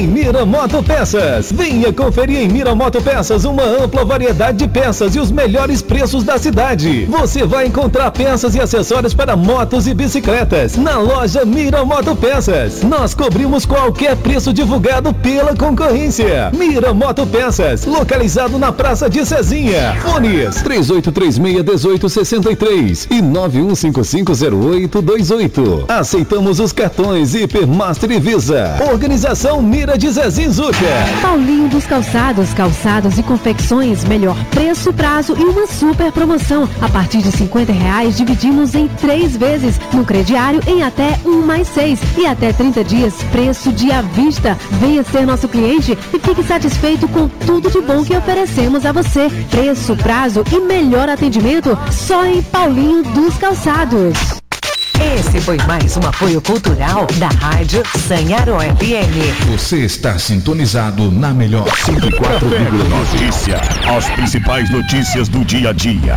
em Mira Moto Peças. Venha conferir em Mira Moto Peças uma ampla variedade de peças e os melhores preços da cidade. Você vai encontrar peças e acessórios para motos e bicicletas na loja Mira Moto Peças. Nós cobrimos qualquer preço divulgado pela concorrência. Mira Moto Peças, localizado na Praça de Cezinha. Fones 3836-1863 e 91550828. Aceitamos os cartões Hipermaster e Visa. Organização Mira de Zezinho Zuca. Paulinho dos Calçados, calçados e confecções, melhor preço, prazo e uma super promoção. A partir de R$50 dividimos em 3 vezes, no crediário em até 1+6 e até 30 dias, preço de à vista. Venha ser nosso cliente e fique satisfeito com tudo de bom que oferecemos a você. Preço, prazo e melhor atendimento só em Paulinho dos Calçados. Esse foi mais um apoio cultural da Rádio Sanharo FM. Você está sintonizado na melhor 104,9. Notícia. As principais notícias do dia a dia.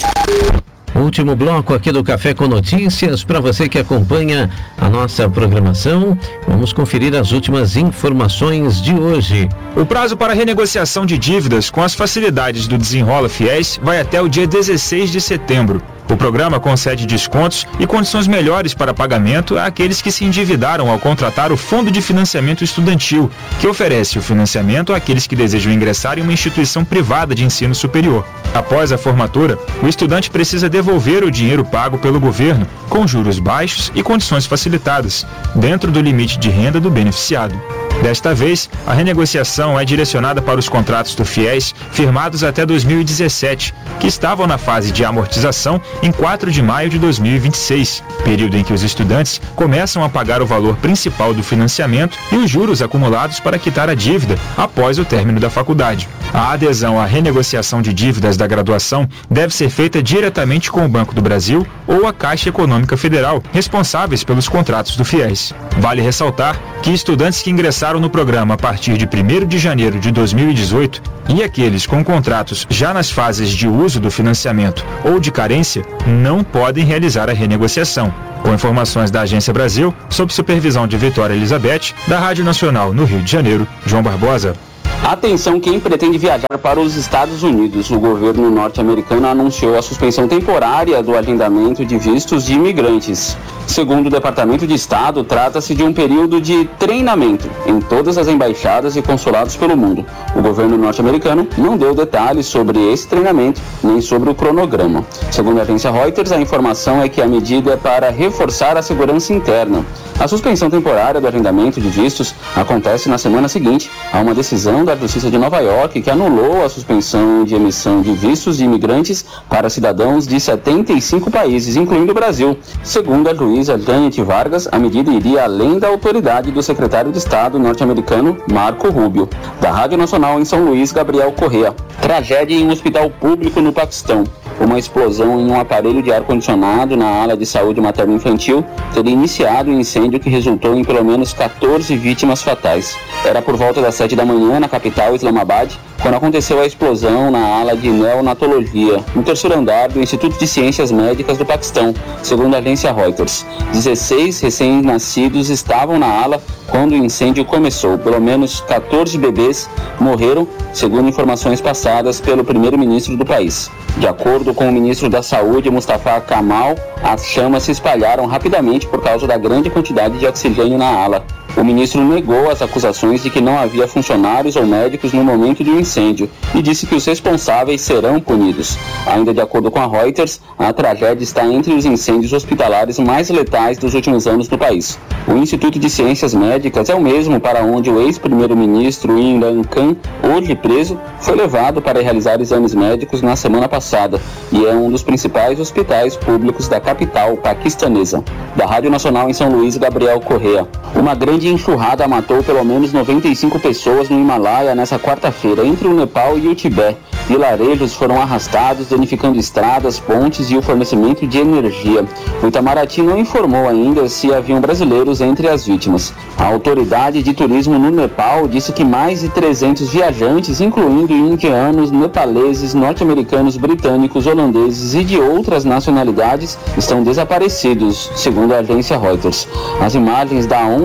Último bloco aqui do Café com Notícias. Para você que acompanha a nossa programação, vamos conferir as últimas informações de hoje. O prazo para renegociação de dívidas com as facilidades do Desenrola Fiéis vai até o dia 16 de setembro. O programa concede descontos e condições melhores para pagamento àqueles que se endividaram ao contratar o Fundo de Financiamento Estudantil, que oferece o financiamento àqueles que desejam ingressar em uma instituição privada de ensino superior. Após a formatura, o estudante precisa devolver o dinheiro pago pelo governo, com juros baixos e condições facilitadas, dentro do limite de renda do beneficiado. Desta vez, a renegociação é direcionada para os contratos do FIES firmados até 2017, que estavam na fase de amortização em 4 de maio de 2026, período em que os estudantes começam a pagar o valor principal do financiamento e os juros acumulados para quitar a dívida após o término da faculdade. A adesão à renegociação de dívidas da graduação deve ser feita diretamente com o Banco do Brasil ou a Caixa Econômica Federal, responsáveis pelos contratos do FIES. Vale ressaltar que estudantes que ingressaram no programa a partir de 1º de janeiro de 2018 e aqueles com contratos já nas fases de uso do financiamento ou de carência não podem realizar a renegociação. Com informações da Agência Brasil, sob supervisão de Vitória Elizabeth, da Rádio Nacional no Rio de Janeiro, João Barbosa. Atenção quem pretende viajar para os Estados Unidos. O governo norte-americano anunciou a suspensão temporária do agendamento de vistos de imigrantes. Segundo o Departamento de Estado, trata-se de um período de treinamento em todas as embaixadas e consulados pelo mundo. O governo norte-americano não deu detalhes sobre esse treinamento, nem sobre o cronograma. Segundo a agência Reuters, a informação é que a medida é para reforçar a segurança interna. A suspensão temporária do agendamento de vistos acontece na semana seguinte a uma decisão da Justiça de Nova York que anulou a suspensão de emissão de vistos de imigrantes para cidadãos de 75 países, incluindo o Brasil. Segundo a juíza Janet Vargas, a medida iria além da autoridade do secretário de Estado norte-americano Marco Rubio. Da Rádio Nacional em São Luís, Gabriel Correa. Tragédia em um hospital público no Paquistão. Uma explosão em um aparelho de ar-condicionado na ala de saúde materno-infantil teria iniciado um incêndio que resultou em pelo menos 14 vítimas fatais. Era por volta das 7 da manhã na capital Islamabad, quando aconteceu a explosão na ala de neonatologia, no 3º andar do Instituto de Ciências Médicas do Paquistão, segundo a agência Reuters. 16 recém-nascidos estavam na ala quando o incêndio começou. Pelo menos 14 bebês morreram, segundo informações passadas pelo primeiro-ministro do país. De acordo com o ministro da Saúde, Mustafa Kamal, as chamas se espalharam rapidamente por causa da grande quantidade de oxigênio na ala. O ministro negou as acusações de que não havia funcionários ou médicos no momento do incêndio e disse que os responsáveis serão punidos. Ainda de acordo com a Reuters, a tragédia está entre os incêndios hospitalares mais letais dos últimos anos no país. O Instituto de Ciências Médicas é o mesmo para onde o ex-primeiro-ministro Imran Khan, hoje preso, foi levado para realizar exames médicos na semana passada e é um dos principais hospitais públicos da capital paquistanesa. Da Rádio Nacional em São Luís, Gabriel Correa. Uma grande enxurrada matou pelo menos 95 pessoas no Himalaia nessa quarta-feira, entre o Nepal e o Tibete. Vilarejos foram arrastados, danificando estradas, pontes e o fornecimento de energia. O Itamaraty não informou ainda se haviam brasileiros entre as vítimas. A autoridade de turismo no Nepal disse que mais de 300 viajantes, incluindo indianos, nepaleses, norte-americanos, britânicos, holandeses e de outras nacionalidades, estão desaparecidos, segundo a agência Reuters. As imagens da onda de lama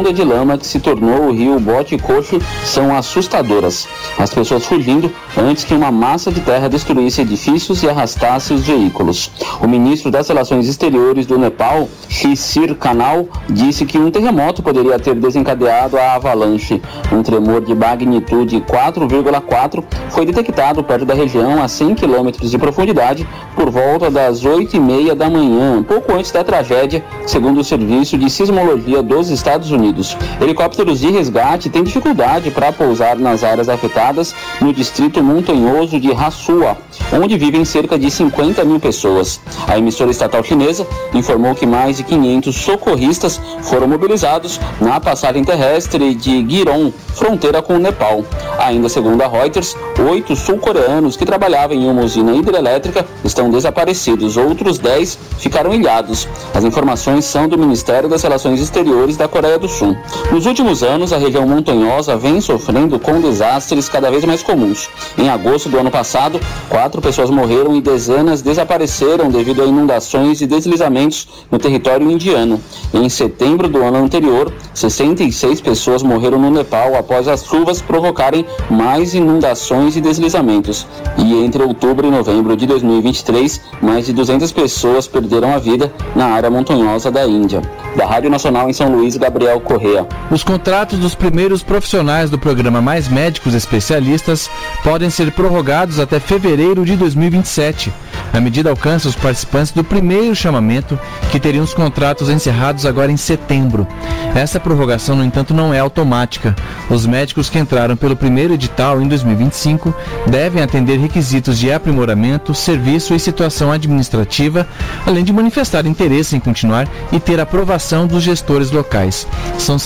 lama que se tornou o rio Bote-Coxo são assustadoras. As pessoas fugindo antes que uma massa de terra destruísse edifícios e arrastasse os veículos. O ministro das Relações Exteriores do Nepal, Shishir Kanal, disse que um terremoto poderia ter desencadeado a avalanche. Um tremor de magnitude 4,4 foi detectado perto da região a 100 quilômetros de profundidade por volta das 8h30 da manhã, pouco antes da tragédia, segundo o Serviço de Sismologia dos Estados Unidos. Helicópteros de resgate têm dificuldade para pousar nas áreas afetadas no distrito montanhoso de Hassua, onde vivem cerca de 50 mil pessoas. A emissora estatal chinesa informou que mais de 500 socorristas foram mobilizados na passagem terrestre de Giron, fronteira com o Nepal. Ainda segundo a Reuters, 8 sul-coreanos que trabalhavam em uma usina hidrelétrica estão desaparecidos. Outros 10 ficaram ilhados. As informações são do Ministério das Relações Exteriores da Coreia do Sul. Nos últimos anos, a região montanhosa vem sofrendo com desastres cada vez mais comuns. Em agosto do ano passado, 4 pessoas morreram e dezenas desapareceram devido a inundações e deslizamentos no território indiano. Em setembro do ano anterior, 66 pessoas morreram no Nepal após as chuvas provocarem mais inundações e deslizamentos. E entre outubro e novembro de 2023, mais de 200 pessoas perderam a vida na área montanhosa da Índia. Da Rádio Nacional em São Luís, Gabriel Correa. Os contratos dos primeiros profissionais do programa Mais Médicos Especialistas podem ser prorrogados até fevereiro de 2027. A medida alcança os participantes do primeiro chamamento, que teriam os contratos encerrados agora em setembro. Essa prorrogação, no entanto, não é automática. Os médicos que entraram pelo primeiro edital em 2025 devem atender requisitos de aprimoramento, serviço e situação administrativa, além de manifestar interesse em continuar e ter aprovação dos gestores locais. São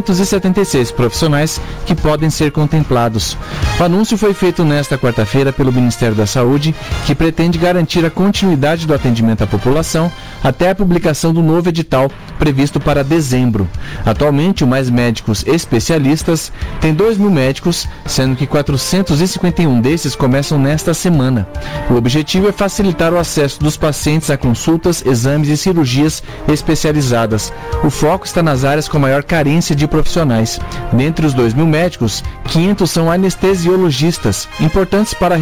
676 profissionais que podem ser contemplados. O anúncio foi feito nesta quarta-feira pelo Ministério da Saúde, que pretende garantir a continuidade do atendimento à população até a publicação do novo edital, previsto para dezembro. Atualmente, o Mais Médicos Especialistas tem 2.000 médicos, sendo que 451 desses começam nesta semana. O objetivo é facilitar o acesso dos pacientes a consultas, exames e cirurgias especializadas. O foco está nas áreas com maior carência de profissionais. Dentre os 2.000 médicos, 500 são anestesiologistas, importantes para